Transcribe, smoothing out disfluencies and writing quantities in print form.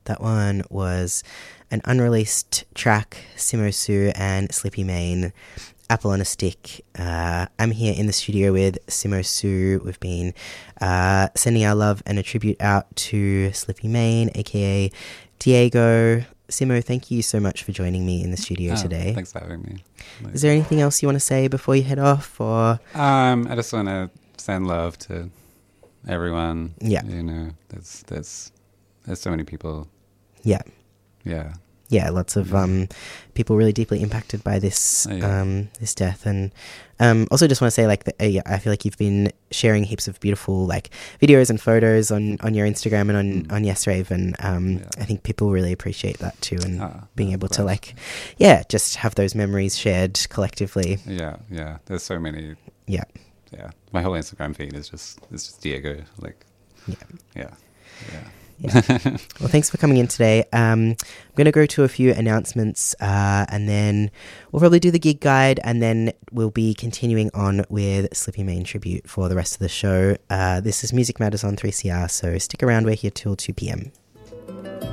That one was an unreleased track, Simo Su and Slippy Main, Apple on a Stick. I'm here in the studio with Simo Su. We've been sending our love and a tribute out to Slippy Main, aka Diego. Simo, thank you so much for joining me in the studio today. Thanks for having me. Is there anything else you want to say before you head off? Or I just want to send love to everyone. Yeah. You know, there's so many people. Yeah. Yeah. Yeah, lots of people really deeply impacted by this this death, and also just want to say, like, I feel like you've been sharing heaps of beautiful like videos and photos on your Instagram and on Yes Rave, and I think people really appreciate that too, and being able to like, just have those memories shared collectively. Yeah. There's so many. Yeah. My whole Instagram feed is just Diego. Like, yeah. Well, thanks for coming in today. I'm going to go to a few announcements and then we'll probably do the gig guide, and then we'll be continuing on with Slippy Main tribute for the rest of the show. This is Music Matters on 3CR, so stick around. We're here till 2 p.m.